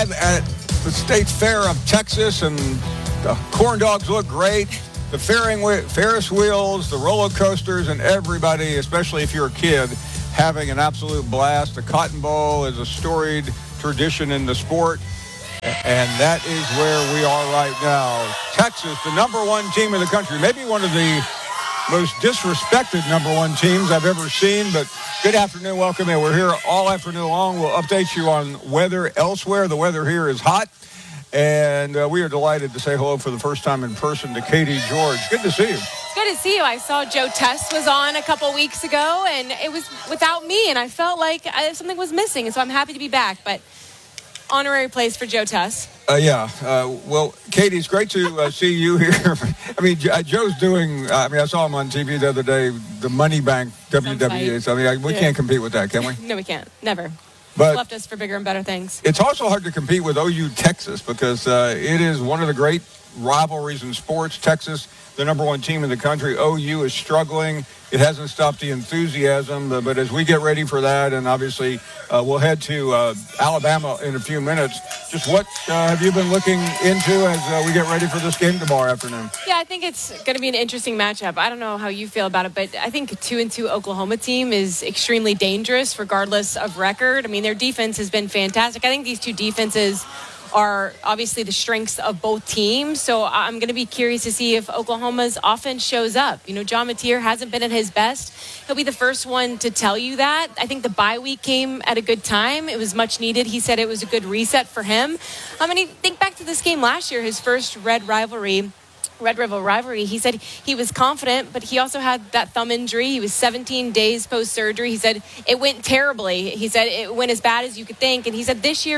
at the State Fair of Texas, and the corn dogs look great. The Ferris wheels, the roller coasters, and everybody, especially if you're a kid, having an absolute blast. The Cotton Bowl is a storied tradition in the sport, and that is where we are right now. Texas, the number one team in the country, maybe one of the most disrespected number one teams I've ever seen, but good afternoon, welcome in. We're here all afternoon long. We'll update you on weather elsewhere. The weather here is hot, and we are delighted to say hello for the first time in person to Katie George. Good to see you. It's good to see you. I saw Joe Tess was on a couple weeks ago, and it was without me, and I felt like something was missing, and so I'm happy to be back, but honorary place for Joe Tess. Well, Katie, it's great to see you here. I mean, Joe's doing, I saw him on TV the other day, the Money Bank WWA. So, we can't compete with that, can we? No, we can't. Never. But it's left us for bigger and better things. It's also hard to compete with OU Texas because it is one of the great rivalries in sports. Texas, the number one team in the country. OU is struggling. It hasn't stopped the enthusiasm, but as we get ready for that, and obviously we'll head to Alabama in a few minutes, just what have you been looking into as we get ready for this game tomorrow afternoon? Yeah, I think it's going to be an interesting matchup. I don't know how you feel about it, but I think a 2-2 Oklahoma team is extremely dangerous regardless of record. I mean, their defense has been fantastic. I think these two defenses are obviously the strengths of both teams. So I'm going to be curious to see if Oklahoma's offense shows up. You know, John Mateer hasn't been at his best. He'll be the first one to tell you that. I think the bye week came at a good time. It was much needed. He said it was a good reset for him. I mean, think back to this game last year, his first Red River rivalry. He said he was confident, but he also had that thumb injury. He was 17 days post-surgery. He said it went terribly. He said it went as bad as you could think. And he said this year